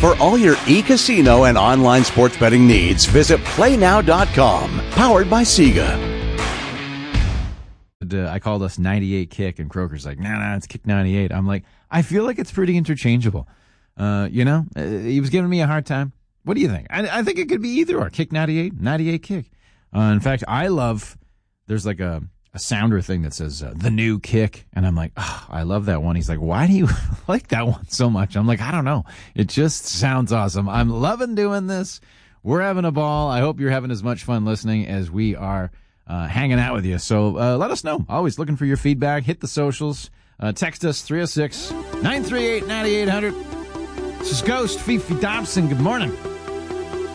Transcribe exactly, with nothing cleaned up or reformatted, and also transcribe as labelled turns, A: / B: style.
A: For all your e-casino and online sports betting needs, visit play now dot com. Powered by Sega.
B: Uh, I called us ninety-eight Kick, and Croker's like, nah, nah, it's Kick ninety-eight. I'm like, I feel like it's pretty interchangeable. Uh, you know, uh, he was giving me a hard time. What do you think? I, I think it could be either or. Kick ninety-eight, ninety-eight Kick. Uh, in fact, I love, there's like a, a sounder thing that says uh, the new Kick. And I'm like, oh, I love that one. He's like, why do you like that one so much? I'm like, I don't know. It just sounds awesome. I'm loving doing this. We're having a ball. I hope you're having as much fun listening as we are uh, hanging out with you. So uh, let us know. Always looking for your feedback. Hit the socials. Uh, text us three oh six, nine three eight, nine eight hundred. This is Ghost, Fifi Dobson. Good morning.